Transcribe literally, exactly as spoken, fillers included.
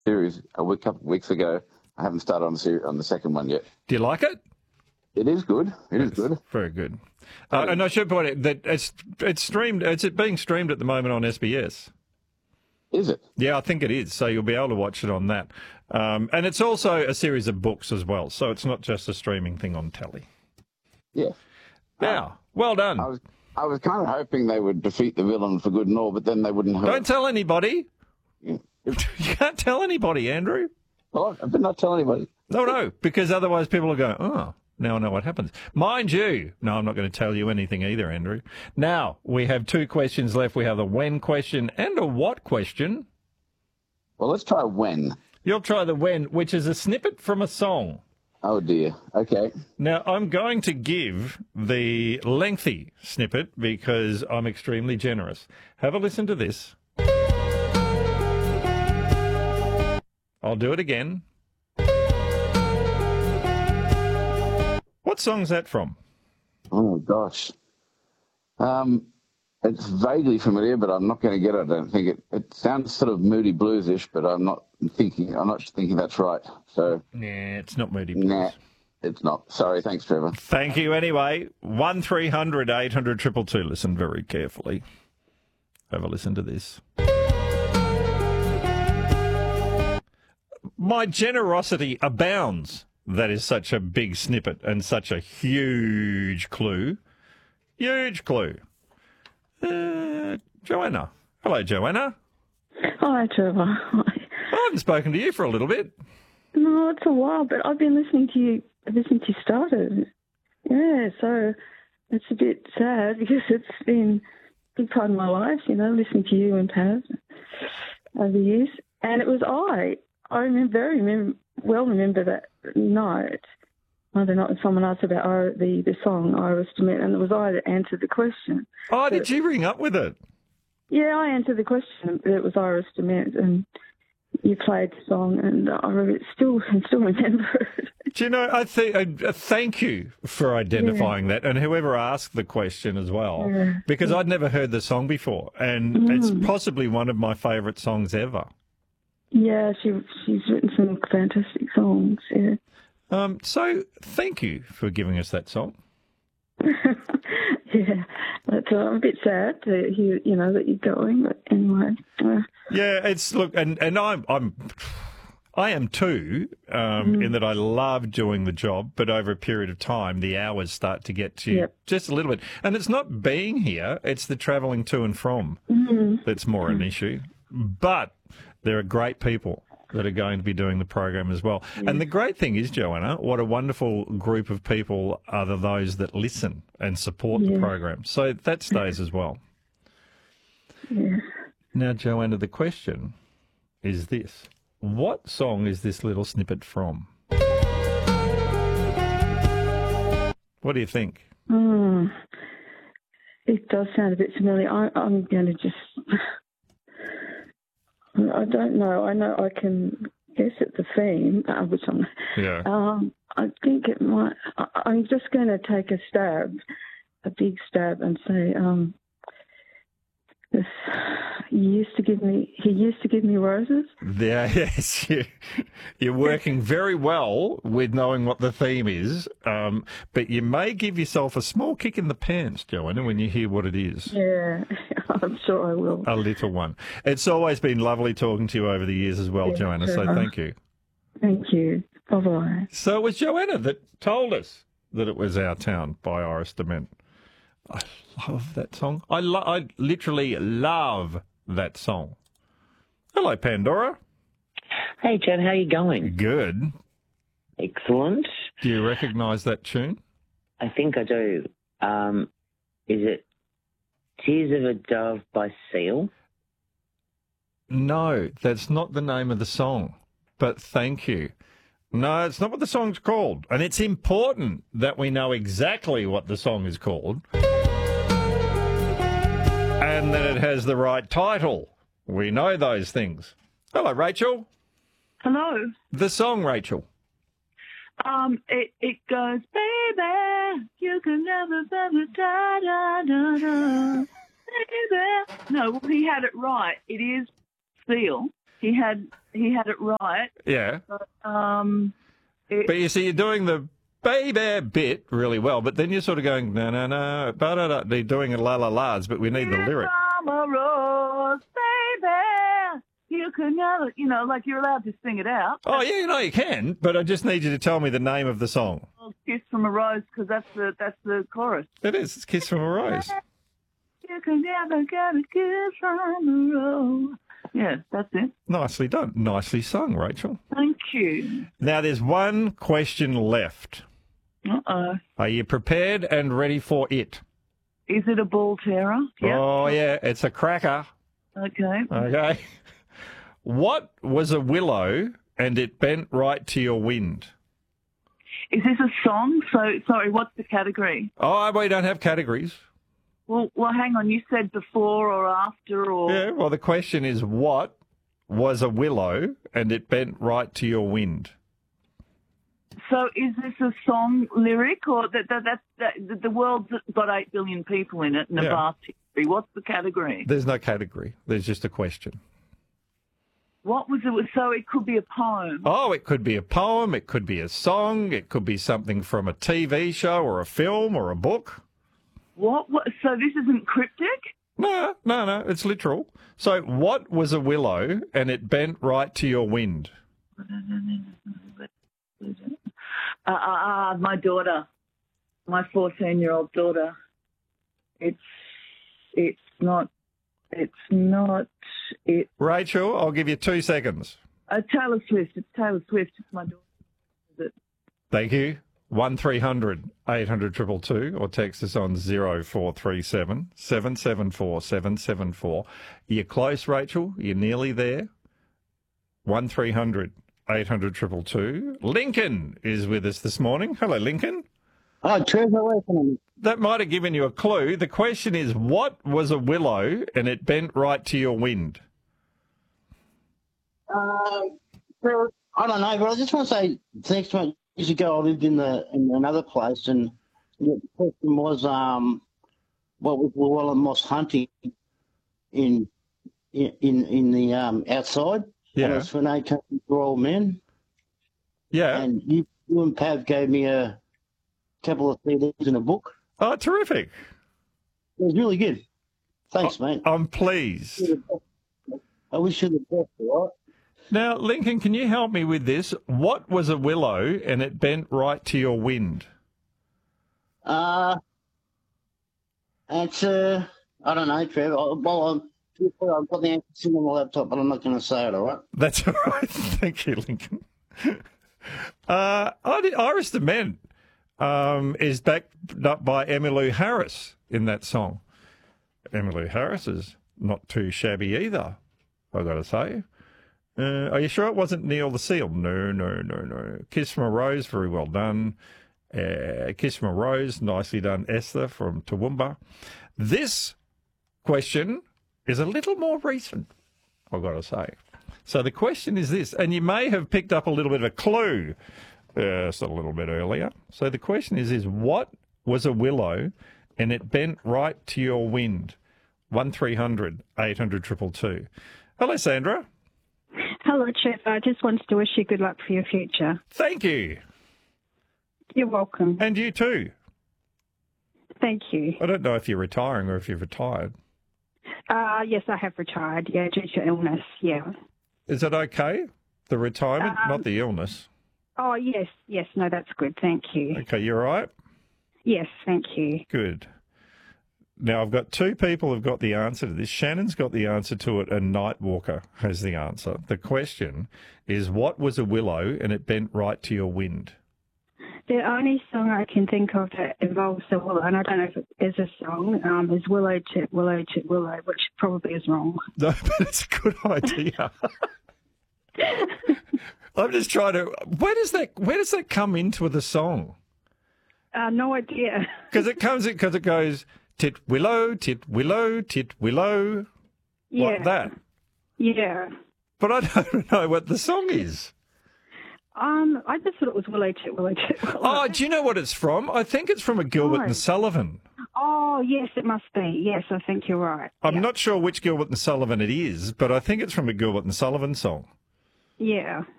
series a week, couple of weeks ago. I haven't started on the series, on the second one yet. Do you like it? It is good. It is good. Very good. Uh, and I should point out that it's it's streamed. It's being streamed at the moment on S B S. Is it? Yeah, I think it is. So you'll be able to watch it on that. Um, and it's also a series of books as well. So it's not just a streaming thing on telly. Yeah. Now, Um, well done. I was I was kind of hoping they would defeat the villain for good and all, but then they wouldn't have. Don't tell anybody. Yeah. You can't tell anybody, Andrew. Well, I better not tell anybody. No, no, because otherwise people will go, oh, now I know what happens. Mind you, no, I'm not going to tell you anything either, Andrew. Now, we have two questions left. We have a when question and a what question. Well, let's try when. You'll try the when, which is a snippet from a song. Oh, dear. Okay. Now, I'm going to give the lengthy snippet because I'm extremely generous. Have a listen to this. I'll do it again. What song's that from? Oh, gosh. Um, it's vaguely familiar, but I'm not going to get it. I don't think it. It sounds sort of Moody Blues-ish, but I'm not thinking. I'm not thinking that's right. So. Nah, it's not Moody Blues. Nah, it's not. Sorry. Thanks, Trevor. Thank you anyway. One three hundred eight hundred two two two. Listen very carefully. Have a listen to this. My generosity abounds. That is such a big snippet and such a huge clue. Huge clue. Uh, Joanna. Hello, Joanna. Hi, Trevor. Hi. I haven't spoken to you for a little bit. No, it's a while, but I've been listening to you ever since you started. Yeah, so it's a bit sad because it's been a big part of my life, you know, listening to you and Paz over the years. And it was I. I remember, very remember, well remember that night, whether or not someone asked about Ir- the, the song Iris Dement, and it was I that answered the question. Oh, but, did you ring up with it? Yeah, I answered the question. It was Iris Dement, and you played the song, and I re- still I still remember it. Do you know, I think uh, thank you for identifying yeah. that, and whoever asked the question as well, yeah. because yeah. I'd never heard the song before, and mm. it's possibly one of my favourite songs ever. Yeah, she she's written some fantastic songs. Yeah. Um. So thank you for giving us that song. yeah, but uh, I'm a bit sad to hear, you know, that you're going. But anyway. Uh, yeah, it's look, and and I'm I'm. I am too, um, mm. in that I love doing the job, but over a period of time, the hours start to get to you yep. just a little bit. And it's not being here, it's the travelling to and from mm. that's more an issue. But there are great people that are going to be doing the program as well. Yeah. And the great thing is, Joanna, what a wonderful group of people are those that listen and support yeah. the program. So that stays as well. Yeah. Now, Joanna, the question is this. What song is this little snippet from? What do you think? Mm, it does sound a bit familiar. I, I'm going to just... I don't know. I know I can guess at the theme, uh, which I'm... Yeah. Um, I think it might... I, I'm just going to take a stab, a big stab, and say... Um, This, he used to give me. He used to give me roses. Yeah, yes, you, you're working very well with knowing what the theme is, um, but you may give yourself a small kick in the pants, Joanna, when you hear what it is. Yeah, I'm sure I will. A little one. It's always been lovely talking to you over the years as well, yeah, Joanna. So uh, thank you. Thank you. Bye bye. So it was Joanna that told us that it was Our Town by Iris Dement. I love that song. I lo- I literally love that song. Hello, Pandora. Hey, Jen, how you going? Good. Excellent. Do you recognise that tune? I think I do. Um, is it Tears of a Dove by Seal? No, that's not the name of the song, but thank you. No, it's not what the song's called, and it's important that we know exactly what the song is called and that it has the right title. We know those things. Hello, Rachel. Hello. The song, Rachel. Um, it, it goes, baby, you can never, never, da, da, da, da, baby. No, well, he had it right. It is Seal. he had he had it right. Yeah. But, um, it, But you see, you're doing the baby bit really well, but then you're sort of going, no, no, no, ba da da. They're doing a la la la's, but we need the lyric. I'm a rose, baby. You can never, you know, like you're allowed to sing it out. Oh, yeah, you know, you can, but I just need you to tell me the name of the song. Kiss from a Rose, because that's the that's the chorus. It is. It's Kiss from a Rose. You can never get a kiss from a rose. Yeah, that's it. Nicely done. Nicely sung, Rachel. Thank you. Now, there's one question left. Uh-oh. Are you prepared and ready for it? Is it a ball terror? Yeah. Oh, yeah, it's a cracker. Okay. Okay. What was a willow and it bent right to your wind? Is this a song? So, sorry, what's the category? Oh, we don't have categories. Well, well, hang on. You said before or after or... Yeah, well, the question is, what was a willow and it bent right to your wind? So is this a song lyric or that, that, that, that the world's got eight billion people in it and a Yeah. vast history? What's the category? There's no category. There's just a question. What was it? So it could be a poem. Oh, it could be a poem, it could be a song, it could be something from a T V show or a film or a book. What? what so this isn't cryptic? No, no, no, it's literal. So what was a willow and it bent right to your wind? Uh, uh, uh, my daughter, my fourteen-year-old daughter. It's, it's not, it's not, it. Rachel, I'll give you two seconds. Uh, Taylor Swift. It's Taylor Swift. It's my daughter. Is it? Thank you. one three hundred eight hundred two two two or text us on zero four three seven seven seven four seven seven four. You're close, Rachel. You're nearly there. one three hundred eight hundred two two two. Lincoln is with us this morning. Hello, Lincoln. Oh, Trevor, welcome. That might have given you a clue. The question is, what was a willow and it bent right to your wind? Um, well, I don't know, but I just want to say, next month, years ago, I lived in the in another place, and the question was, um, what was Llewellyn Moss hunting in in in the um outside? Yeah. And it was for No Country for Old Men. Yeah. And you, you and Pav gave me a couple of C Ds and a book. Oh, terrific. It was really good. Thanks, Oh, mate. I'm pleased. I wish you the best, all right? Now, Lincoln, can you help me with this? What was a willow and it bent right to your wind? Uh, it's, uh, I don't know, Trevor. I- Well, I'm, I've got the answer sitting on my laptop, but I'm not going to say it, all right? That's all right. Thank you, Lincoln. Uh, Iris the Men um, is backed up by Emmylou Harris in that song. Emmylou Harris is not too shabby either, I've got to say. Uh, are you sure it wasn't Neil the Seal? No, no, no, no. Kiss from a Rose, very well done. Uh, Kiss from a Rose, nicely done, Esther from Toowoomba. This question is a little more recent, I've got to say. So the question is this, and you may have picked up a little bit of a clue uh, just a little bit earlier. So the question is, is what was a willow and it bent right to your wind? one three hundred eight hundred two two two. Hello, Sandra. Hello, Chef. I just wanted to wish you good luck for your future. Thank you. You're welcome. And you too. Thank you. I don't know if you're retiring or if you've retired. Uh, yes, I have retired, yeah, due to illness, yeah. Is it okay, the retirement, Um, not the illness? Oh, yes, yes, no, that's good, thank you. Okay, you're all right? Yes, thank you. Good. Now, I've got two people who've got the answer to this. Shannon's got the answer to it, and Nightwalker has the answer. The question is, what was a willow and it bent right to your wind? The only song I can think of that involves the willow, and I don't know if it is a song, um, is Willow, Chip, Willow, Chip, Willow, which probably is wrong. No, but it's a good idea. I'm just trying to. Where does that? Where does that come into the song? Uh, no idea. Because it comes in because it goes tit willow, tit willow, tit willow, Yeah. like that. Yeah. But I don't know what the song is. Um, I just thought it was Willow, Chip, Willow, Chip, Willow. Oh, do you know what it's from? I think it's from a Gilbert No. and Sullivan. Oh, yes, it must be. Yes, I think you're right. I'm yeah. not sure which Gilbert and Sullivan it is, but I think it's from a Gilbert and Sullivan song. Yeah.